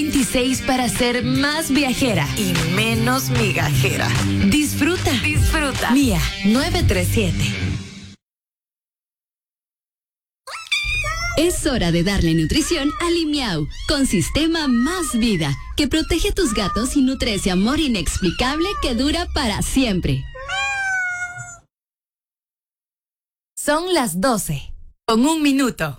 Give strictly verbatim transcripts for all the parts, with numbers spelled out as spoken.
veintiséis para ser más viajera y menos migajera. Disfruta. Disfruta. Mía, nueve tres siete. Es hora de darle nutrición a Limiau, con Sistema Más Vida, que protege a tus gatos y nutre ese amor inexplicable que dura para siempre. Son las doce, con un minuto.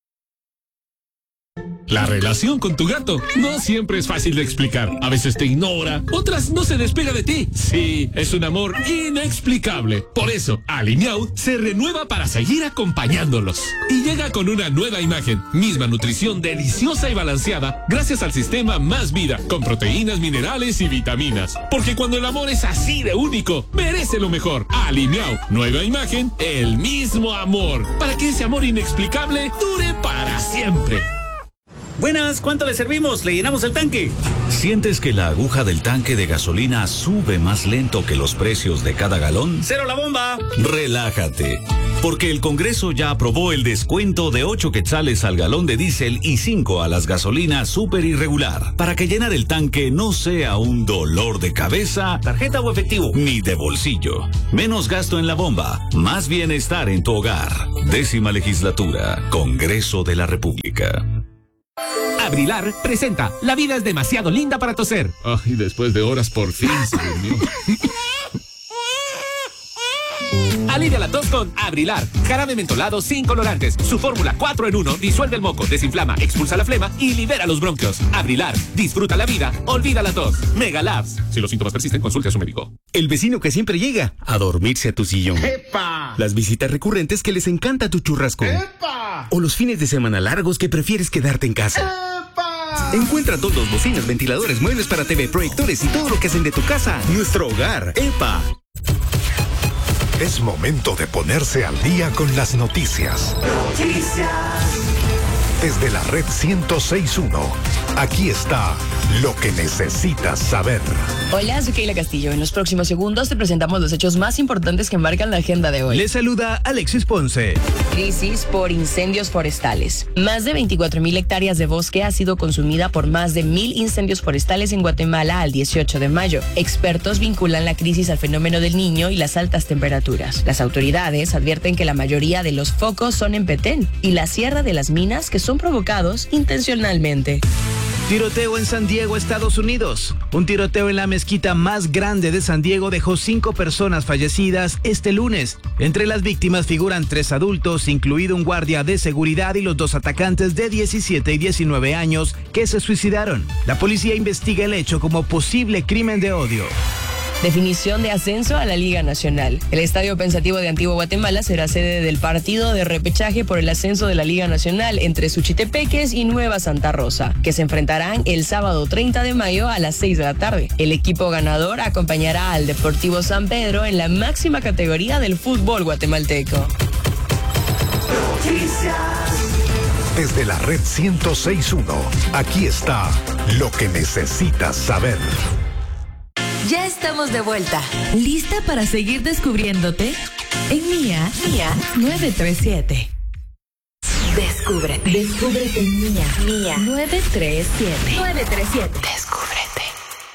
La relación con tu gato no siempre es fácil de explicar. A veces te ignora, otras no se despega de ti. Sí, es un amor inexplicable. Por eso, Alimiau se renueva para seguir acompañándolos. Y llega con una nueva imagen, misma nutrición deliciosa y balanceada, gracias al Sistema Más Vida, con proteínas, minerales y vitaminas. Porque cuando el amor es así de único, merece lo mejor. Alimiau, nueva imagen, el mismo amor. Para que ese amor inexplicable dure para siempre. Buenas, ¿cuánto le servimos? ¿Le llenamos el tanque? ¿Sientes que la aguja del tanque de gasolina sube más lento que los precios de cada galón? ¡Cero la bomba! Relájate, porque el Congreso ya aprobó el descuento de ocho quetzales al galón de diésel y cinco a las gasolinas súper irregular, para que llenar el tanque no sea un dolor de cabeza, tarjeta o efectivo, ni de bolsillo. Menos gasto en la bomba, más bienestar en tu hogar. Décima legislatura, Congreso de la República. Abrilar presenta La vida es demasiado linda para toser. Ay, después de horas por fin se durmió. Alivia la tos con Abrilar. Jarabe mentolado sin colorantes. Su fórmula cuatro en uno disuelve el moco, desinflama, expulsa la flema y libera los bronquios. Abrilar. Disfruta la vida. Olvida la tos. Mega Labs. Si los síntomas persisten, consulte a su médico. El vecino que siempre llega a dormirse a tu sillón. ¡Epa! Las visitas recurrentes que les encanta tu churrasco. ¡Epa! O los fines de semana largos que prefieres quedarte en casa. ¡Epa! Encuentra todos, bocinas, ventiladores, muebles para T V, proyectores y todo lo que hacen de tu casa nuestro hogar. ¡Epa! Es momento de ponerse al día con las noticias. Noticias. Desde la red ciento seis punto uno, aquí está lo que necesitas saber. Hola, soy Keila Castillo. En los próximos segundos te presentamos los hechos más importantes que marcan la agenda de hoy. Le saluda Alexis Ponce. Crisis por incendios forestales. Más de veinticuatro mil hectáreas de bosque ha sido consumida por más de mil incendios forestales en Guatemala al dieciocho de mayo. Expertos vinculan la crisis al fenómeno del Niño y las altas temperaturas. Las autoridades advierten que la mayoría de los focos son en Petén y la Sierra de las Minas, que son provocados intencionalmente. Tiroteo en San Diego, Estados Unidos. Un tiroteo en la mezquita más grande de San Diego dejó cinco personas fallecidas este lunes. Entre las víctimas figuran tres adultos, incluido un guardia de seguridad, y los dos atacantes de diecisiete y diecinueve años que se suicidaron. La policía investiga el hecho como posible crimen de odio. Definición de ascenso a la Liga Nacional. El Estadio Pensativo de Antigua Guatemala será sede del partido de repechaje por el ascenso de la Liga Nacional entre Suchitepeques y Nueva Santa Rosa, que se enfrentarán el sábado treinta de mayo a las seis de la tarde. El equipo ganador acompañará al Deportivo San Pedro en la máxima categoría del fútbol guatemalteco. Desde la red ciento seis punto uno, aquí está lo que necesitas saber. Ya estamos de vuelta. ¿Lista para seguir descubriéndote? En Mía, Mía nueve tres siete. Descúbrete. Descúbrete en Mía. Mía nueve tres siete. nueve tres siete. Descúbrete.